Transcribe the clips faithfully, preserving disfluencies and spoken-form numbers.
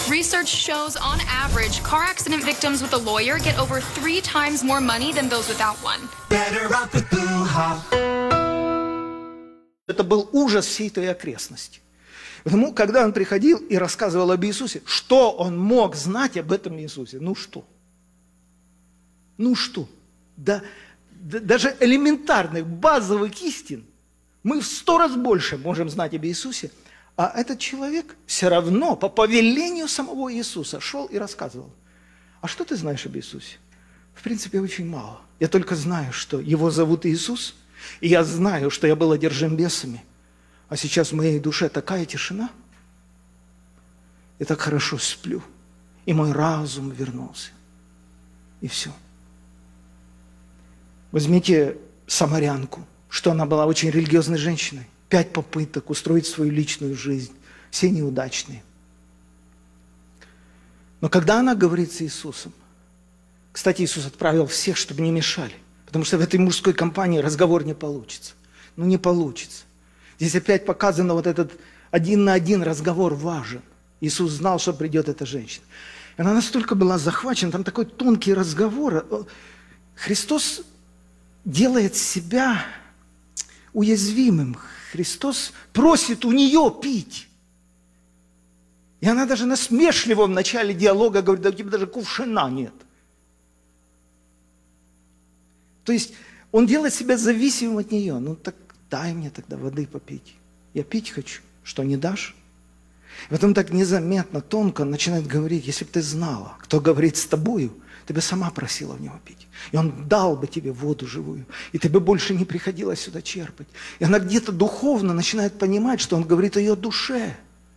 Research shows, on average, car accident victims with a lawyer get over three times more money than those without one. Better off with Blue Hawk. Это был ужас всей той окрестности. Потому, когда он приходил и рассказывал об Иисусе, что он мог знать об этом Иисусе? Ну что? Ну что? Да, да, даже элементарных, базовых истин мы в сто раз больше можем знать об Иисусе, а этот человек все равно по повелению самого Иисуса шел и рассказывал. А что ты знаешь об Иисусе? В принципе, очень мало. Я только знаю, что его зовут Иисус, и я знаю, что я был одержим бесами, а сейчас в моей душе такая тишина. Я так хорошо сплю, и мой разум вернулся. И все. Возьмите самарянку, что она была очень религиозной женщиной. Пять попыток устроить свою личную жизнь, все неудачные. Но когда она говорит с Иисусом, кстати, Иисус отправил всех, чтобы не мешали, потому что в этой мужской компании разговор не получится. Ну, не получится. Здесь опять показано вот этот один на один разговор важен. Иисус знал, что придет эта женщина. И она настолько была захвачена, там такой тонкий разговор. Христос делает себя уязвимым. Христос просит у нее пить. И она даже насмешливо в начале диалога говорит: да у тебя даже кувшина нет. То есть он делает себя зависимым от нее. Ну так дай мне тогда воды попить. Я пить хочу. Что, не дашь? И потом так незаметно, тонко начинает говорить: если бы ты знала, кто говорит с тобою, ты бы сама просила в него пить. И он дал бы тебе воду живую. И ты бы больше не приходила сюда черпать. И она где-то духовно начинает понимать, что он говорит о ее душе.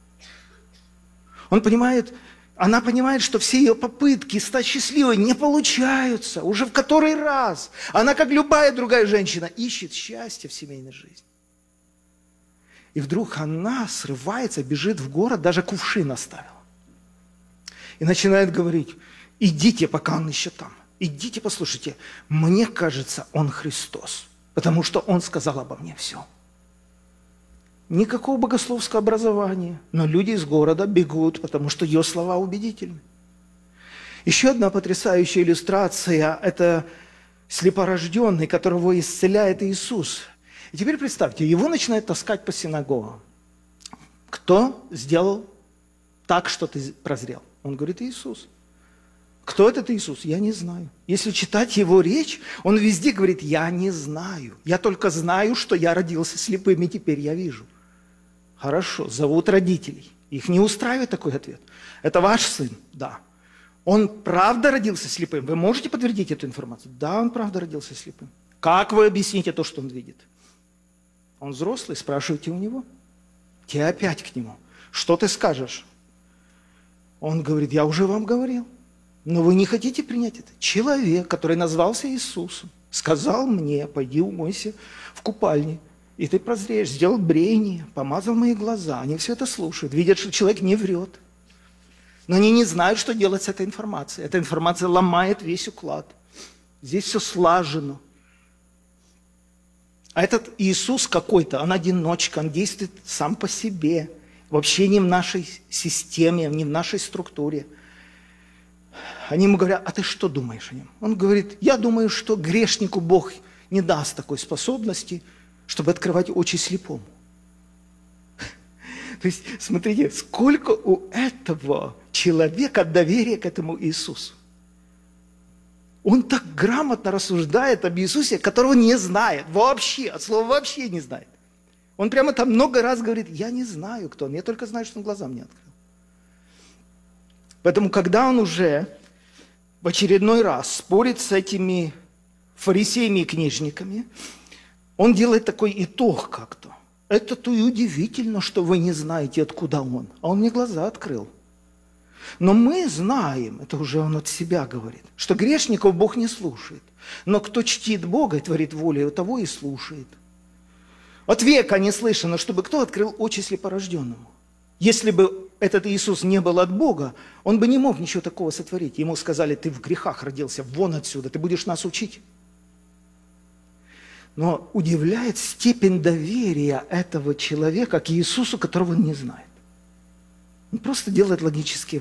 Он понимает, она понимает, что все ее попытки стать счастливой не получаются. Уже в который раз. Она, как любая другая женщина, ищет счастье в семейной жизни. И вдруг она срывается, бежит в город, даже кувшин оставила. И начинает говорить: идите, пока он еще там. Идите, послушайте. Мне кажется, он Христос, потому что он сказал обо мне все. Никакого богословского образования, но люди из города бегут, потому что ее слова убедительны. Еще одна потрясающая иллюстрация – это слепорожденный, которого исцеляет Иисус. И теперь представьте, его начинают таскать по синагогам. Кто сделал так, что ты прозрел? Он говорит: Иисус. Кто этот Иисус? Я не знаю. Если читать его речь, он везде говорит: я не знаю. Я только знаю, что я родился слепым, и теперь я вижу. Хорошо, зовут родителей. Их не устраивает такой ответ. Это ваш сын? Да. Он правда родился слепым? Вы можете подтвердить эту информацию? Да, он правда родился слепым. Как вы объясните то, что он видит? Он взрослый, спрашивайте у него. Те опять к нему. Что ты скажешь? Он говорит: я уже вам говорил. Но вы не хотите принять это. Человек, который назвался Иисусом, сказал мне: пойди умойся в купальне, и ты прозреешь. Сделал брение, помазал мои глаза. Они все это слушают, видят, что человек не врет. Но они не знают, что делать с этой информацией. Эта информация ломает весь уклад. Здесь все слажено. А этот Иисус какой-то, он одиночка, он действует сам по себе. Вообще не в нашей системе, не в нашей структуре. Они ему говорят: а ты что думаешь о нем? Он говорит: я думаю, что грешнику Бог не даст такой способности, чтобы открывать очи слепому. То есть, смотрите, сколько у этого человека доверия к этому Иисусу. Он так грамотно рассуждает об Иисусе, которого не знает. Вообще, от слова вообще не знает. Он прямо там много раз говорит: я не знаю, кто он, я только знаю, что он глаза мне открыл. Поэтому, когда он уже в очередной раз спорит с этими фарисеями и книжниками, он делает такой итог как-то. Это-то и удивительно, что вы не знаете, откуда он. А он мне глаза открыл. Но мы знаем, это уже он от себя говорит, что грешников Бог не слушает. Но кто чтит Бога и творит волю, того и слушает. От века не слышно, чтобы кто открыл очи слепорожденному. Если бы этот Иисус не был от Бога, он бы не мог ничего такого сотворить. Ему сказали: ты в грехах родился, вон отсюда, ты будешь нас учить. Но удивляет степень доверия этого человека к Иисусу, которого он не знает. Он просто делает логические